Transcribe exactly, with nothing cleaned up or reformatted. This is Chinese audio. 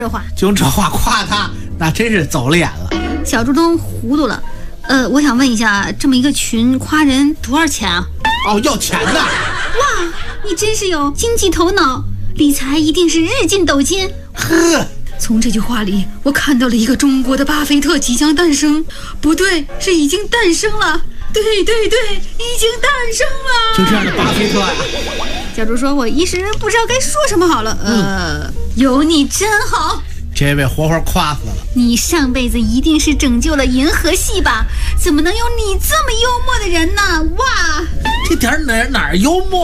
这话就用这话夸他，那真是走了眼了。 小猪东糊涂了。呃，我想问一下，这么一个群夸人多少钱啊？ 哦，要钱的。 哇，你真是有经济头脑，理财一定是日进斗金。 呵， 从这句话里，我看到了一个中国的巴菲特即将诞生，不对，是已经诞生了。对对对，已经诞生了。 就这样的巴菲特呀、 啊。小猪说：“我一时不知道该说什么好了。呃，嗯、有你真好。” 这位活活夸死了！ 你上辈子一定是拯救了银河系吧？怎么能有你这么幽默的人呢？哇， 这点哪哪儿幽默？